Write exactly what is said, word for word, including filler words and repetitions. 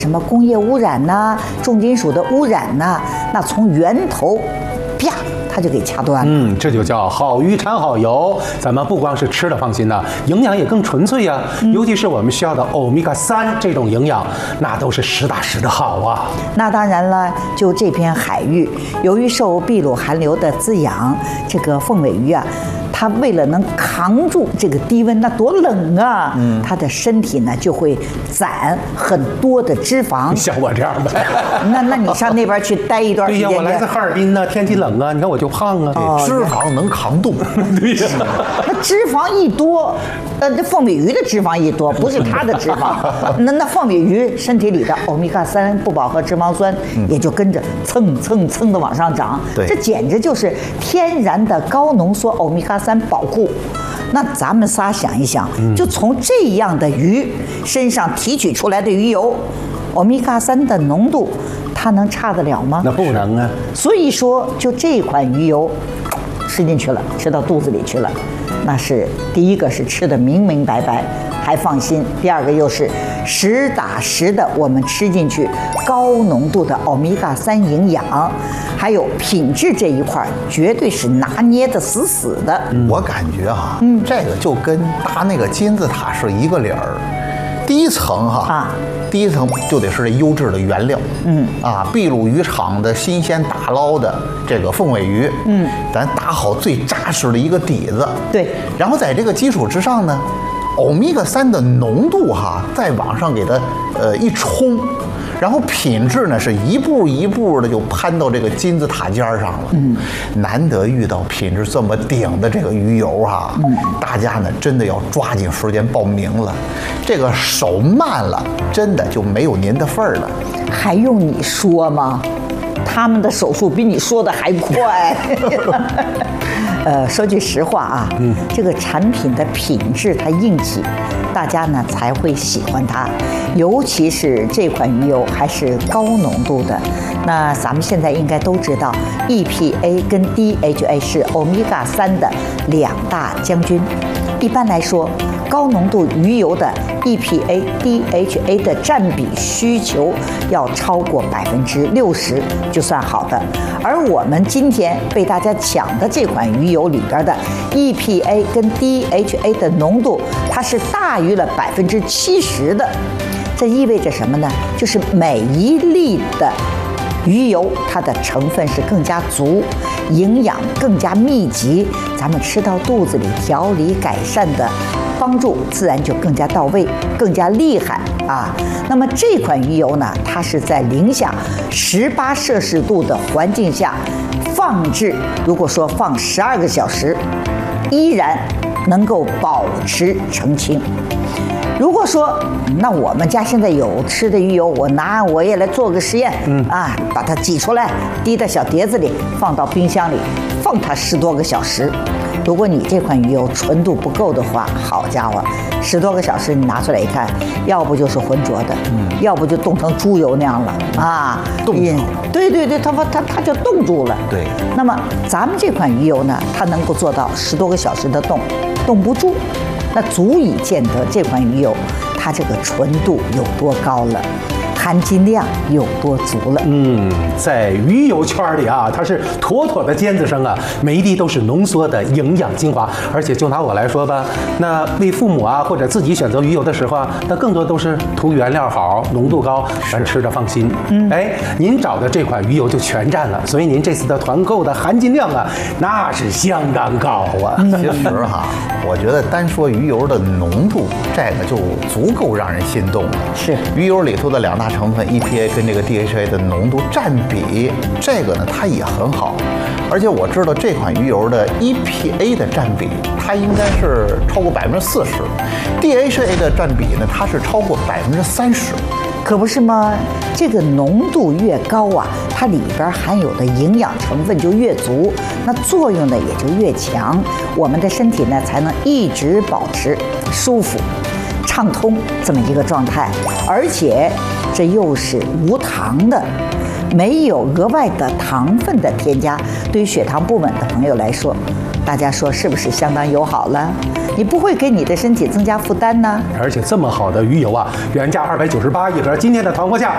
什么工业污染呐、重金属的污染呐、那从源头，啪，它就给掐断了。 嗯，这就叫好鱼掺好油。咱们不光是吃的放心呐，营养也更纯粹呀、啊。嗯、尤其是我们需要的欧米伽三这种营养，那都是实打实的好啊。 那当然了，就这片海域，由于受秘鲁寒流的滋养，这个凤尾鱼啊。它为了能扛住这个低温，那多冷啊！嗯，它的身体呢就会攒很多的脂肪。 像我这样的， 那那你上那边去待一段时间。 对呀，我来自哈尔滨呢，天气冷啊，你看我就胖啊。 哦、脂肪能扛冻。 对呀， 那脂肪一多，呃，这凤尾鱼的脂肪一多，不是它的脂肪，那那凤尾鱼身体里的欧米伽三不饱和脂肪酸也就跟着蹭蹭蹭的往上涨。 对， 这简直就是天然的高浓缩欧米伽三。保护，那咱们仨想一想，就从这样的鱼身上提取出来的鱼油，欧米伽三的浓度，它能差得了吗？ 那不能啊。 所以说，就这款鱼油吃进去了，吃到肚子里去了，那是第一个是吃得明明白白，还放心；第二个又是实打实的，我们吃进去高浓度的欧米伽三营养。还有品质这一块，绝对是拿捏的死死的。 嗯、我感觉哈、啊，嗯，这个就跟搭那个金字塔是一个理儿。第一层哈啊，第一层就得是这优质的原料，嗯啊，秘鲁渔场的新鲜打捞的这个凤尾鱼，嗯，咱打好最扎实的一个底子。 对， 然后在这个基础之上呢，欧米伽三的浓度哈，再往上给它呃一冲。然后品质呢是一步一步的就攀到这个金字塔尖上了。嗯，难得遇到品质这么顶的这个鱼油哈、啊，嗯，大家呢真的要抓紧时间报名了。这个手慢了，真的就没有您的份儿了。 还用你说吗？他们的手速比你说的还快。呃，说句实话啊，嗯，这个产品的品质它硬气，大家呢才会喜欢它。尤其是这款鱼油还是高浓度的。那咱们现在应该都知道 ，E P A 跟 D H A 是欧米伽三的两大将军。一般来说，高浓度鱼油的 E P A、D H A 的占比需求要超过百分之六十就算好的。而我们今天被大家抢的这款鱼油里边的 E P A 跟 D H A 的浓度，它是大于了百分之七十的。这意味着什么呢？就是每一粒的鱼油，它的成分是更加足，营养更加密集，咱们吃到肚子里调理改善的帮助自然就更加到位，更加厉害啊。那么这款鱼油呢，它是在零下十八摄氏度的环境下放置，如果说放十二个小时，依然能够保持澄清。如果说，那我们家现在有吃的鱼油，我拿我也来做个实验，嗯啊，把它挤出来，滴到小碟子里，放到冰箱里，放它十多个小时。如果你这款鱼油纯度不够的话，好家伙，十多个小时你拿出来一看，要不就是浑浊的，嗯，要不就冻成猪油那样了啊， 冻住。 对对对，它它它就冻住了。 对。 那么咱们这款鱼油呢，它能够做到十多个小时的冻，冻不住。那足以见得这款鱼油它这个纯度有多高了，含金量有多足了。 嗯，在鱼油圈里啊，它是妥妥的尖子生啊，每一滴都是浓缩的营养精华。而且就拿我来说吧，那为父母啊或者自己选择鱼油的时候啊，那更多都是图原料好、浓度高，咱吃着放心。嗯，哎，您找的这款鱼油就全占了，所以您这次的团购的含金量啊，那是相当高啊。 其实哈，我觉得单说鱼油的浓度，这个就足够让人心动了。 是鱼油里头的两大成分 E P A 跟这个 D H A 的浓度占比，这个呢它也很好。而且我知道这款鱼油的 E P A 的占比，它应该是超过百分之四十 ，D H A 的占比呢，它是超过百分之三十。 可不是吗？这个浓度越高啊，它里边含有的营养成分就越足，那作用呢也就越强，我们的身体呢才能一直保持舒服、畅通这么一个状态。而且这又是无糖的，没有额外的糖分的添加，对于血糖不稳的朋友来说，大家说是不是相当友好了？你不会给你的身体增加负担呢？ 而且这么好的鱼油啊，原价二百九十八一盒，今天的团货价